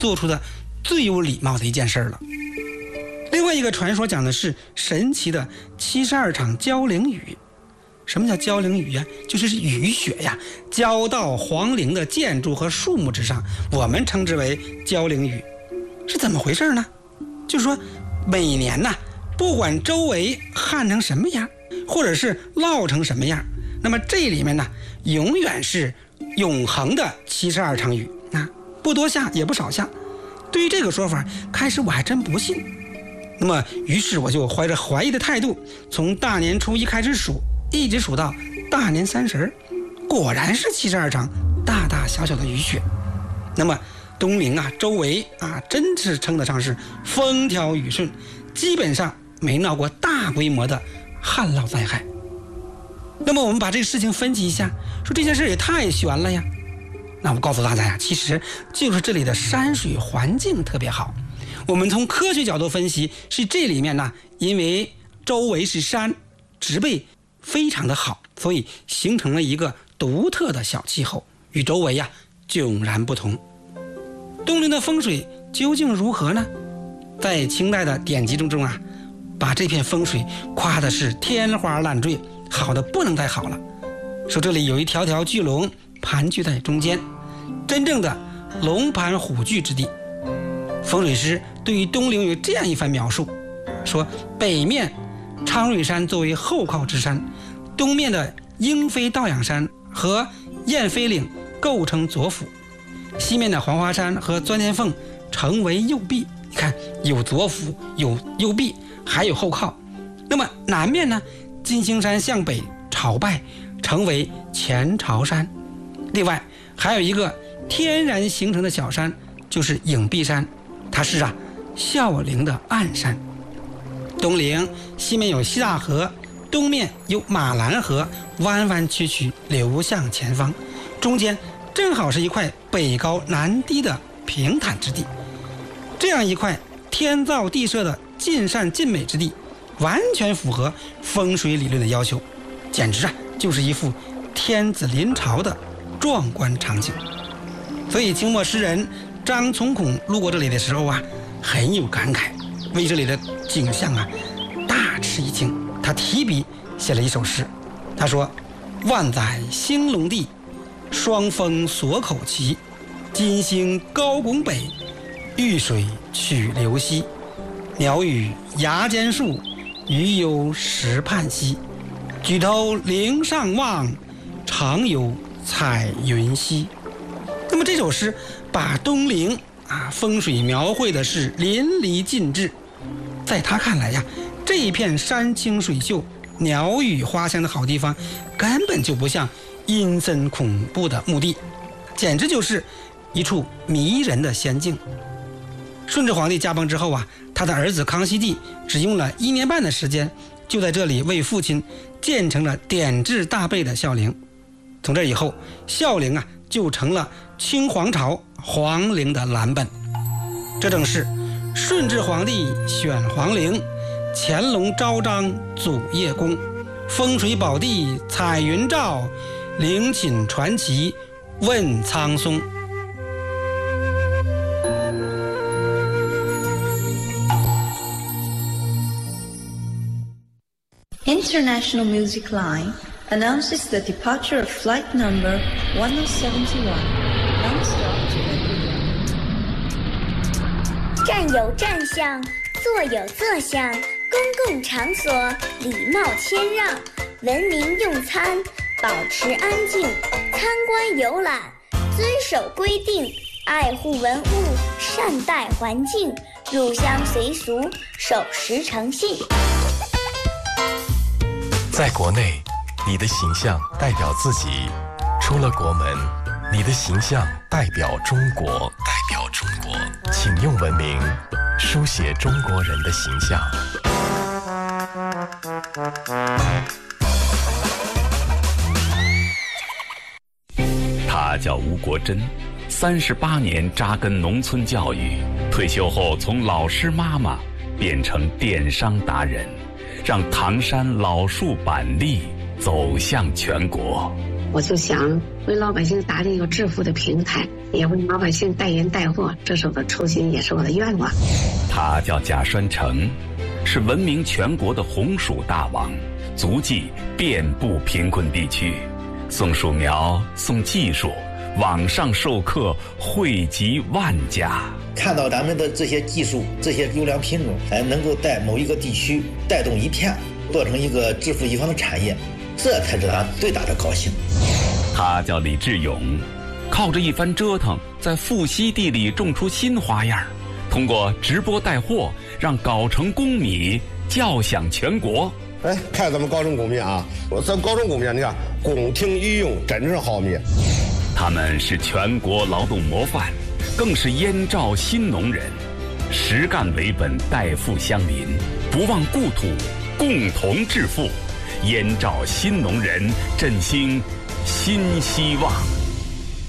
做出的最有礼貌的一件事了。另外一个传说讲的是神奇的72场交灵雨。什么叫交灵雨呀？就是雨雪呀，浇到皇陵的建筑和树木之上，我们称之为交灵雨。是怎么回事呢？就是说每年呢，不管周围旱成什么样，或者是涝成什么样，那么这里面呢，永远是永恒的72场雨，不多下也不少下。对于这个说法，开始我还真不信。那么于是我就怀着怀疑的态度，从大年初一开始数，一直数到大年30，果然是72场大大小小的雨雪。那么东陵周围真是称得上是风调雨顺，基本上没闹过大规模的旱涝灾害。那么我们把这个事情分析一下，说这件事也太悬了呀。那我告诉大家呀，其实就是这里的山水环境特别好。我们从科学角度分析，是这里面呢，因为周围是山，植被非常的好，所以形成了一个独特的小气候，与周围迥然不同。东陵的风水究竟如何呢？在清代的典籍中把这片风水夸的是天花乱坠，好的不能再好了。说这里有一条条巨龙盘踞在中间，真正的龙盘虎踞之地。风水师对于东陵有这样一番描述，说北面昌瑞山作为后靠之山，东面的鹰飞道仰山和燕飞岭构成左辅，西面的黄花山和钻天凤成为右壁。你看，有左辅，有右壁，还有后靠。那么南面呢，金星山向北朝拜，成为前朝山。另外还有一个天然形成的小山，就是影壁山，它是孝陵的暗山。东陵西面有西大河，东面有马兰河，弯弯曲曲流向前方，中间正好是一块北高南低的平坦之地。这样一块天造地设的尽善尽美之地，完全符合风水理论的要求，简直就是一幅天子临朝的壮观场景。所以清末诗人张从孔路过这里的时候很有感慨，为这里的景象大吃一惊。他提笔写了一首诗，他说：万载兴隆地，双峰锁口齐，金星高拱北，玉水曲流西，鸟语崖间树，鱼游石畔溪，举头陵上望，常有彩云溪。那么这首诗把东陵风水描绘的是淋漓尽致。在他看来这一片山清水秀、鸟语花香的好地方，根本就不像阴森恐怖的墓地，简直就是一处迷人的仙境。顺治皇帝驾崩之后他的儿子康熙帝只用了1年半的时间，就在这里为父亲建成了典制大备的孝陵。从这以后，孝陵就成了清皇朝皇陵的蓝本。这正是顺治皇帝选皇陵，乾隆昭彰祖业宫，风水宝地彩云照，陵寝传奇问苍松。 International Music Line announces the departure of flight number 1071, non-stop to Edinburgh. 站有站相，坐有坐相，公共场所礼貌谦让，文明用餐，保持安静，参观游览，遵守规定，爱护文物，善待环境，入乡随俗，守时诚信。 在国内，你的形象代表自己；出了国门，你的形象代表中国。请用文明书写中国人的形象。 他叫吴国珍，38年扎根农村教育，退休后从老师妈妈变成电商达人，让唐山老树板栗走向全国。 我就想为老百姓打理一个致富的平台，也为老百姓代言带货，这是我的初心，也是我的愿望。 他叫贾栓成，是闻名全国的红薯大王，足迹遍布贫困地区，送薯苗、送技术，网上授课惠及万家。 看到咱们的这些技术、这些优良品种，能够在某一个地区带动一片，做成一个致富一方的产业，这才是他最大的高兴。 他叫李志勇，靠着一番折腾，在富硒地里种出新花样，通过直播带货，让藁城公米叫响全国。 哎，看咱们藁城公米啊，咱藁城公米，你看宫廷御用，真正好米。 他们是全国劳动模范，更是燕赵新农人，实干为本，代富乡邻，不忘故土，共同致富。燕赵新农人振兴新希望。